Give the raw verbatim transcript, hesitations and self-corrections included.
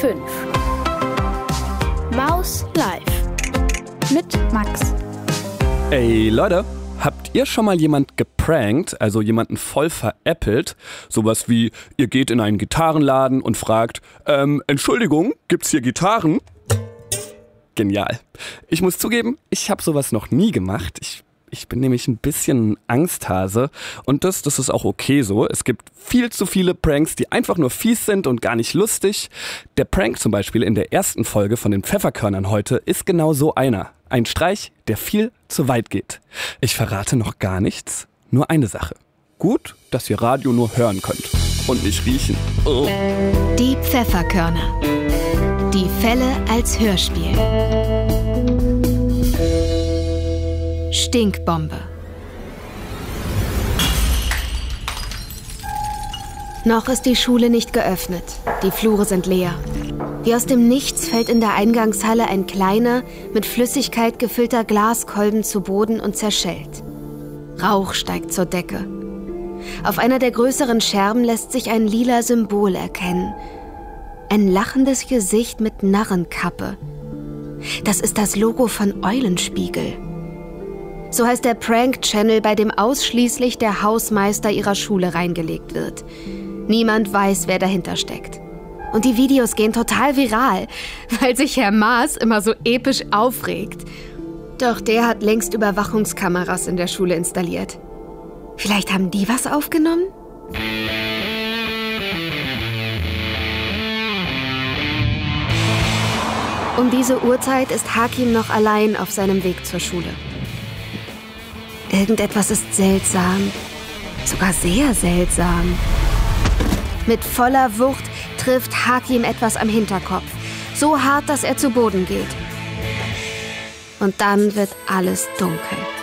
fünf. Maus live. Mit Max. Ey Leute, habt ihr schon mal jemand geprankt, also jemanden voll veräppelt? Sowas wie, ihr geht in einen Gitarrenladen und fragt, ähm, Entschuldigung, gibt's hier Gitarren? Genial. Ich muss zugeben, ich habe sowas noch nie gemacht. Ich Ich bin nämlich ein bisschen Angsthase und das, das ist auch okay so. Es gibt viel zu viele Pranks, die einfach nur fies sind und gar nicht lustig. Der Prank zum Beispiel in der ersten Folge von den Pfefferkörnern heute ist genau so einer. Ein Streich, der viel zu weit geht. Ich verrate noch gar nichts, nur eine Sache. Gut, dass ihr Radio nur hören könnt und nicht riechen. Oh. Die Pfefferkörner. Die Fälle als Hörspiel. Stinkbombe. Noch ist die Schule nicht geöffnet. Die Flure sind leer. Wie aus dem Nichts fällt in der Eingangshalle ein kleiner, mit Flüssigkeit gefüllter Glaskolben zu Boden und zerschellt. Rauch steigt zur Decke. Auf einer der größeren Scherben lässt sich ein lila Symbol erkennen. Ein lachendes Gesicht mit Narrenkappe. Das ist das Logo von Eulenspiegel. So heißt der Prank-Channel, bei dem ausschließlich der Hausmeister ihrer Schule reingelegt wird. Niemand weiß, wer dahinter steckt. Und die Videos gehen total viral, weil sich Herr Maas immer so episch aufregt. Doch der hat längst Überwachungskameras in der Schule installiert. Vielleicht haben die was aufgenommen? Um diese Uhrzeit ist Hakim noch allein auf seinem Weg zur Schule. Irgendetwas ist seltsam, sogar sehr seltsam. Mit voller Wucht trifft Hakim etwas am Hinterkopf, so hart, dass er zu Boden geht. Und dann wird alles dunkel.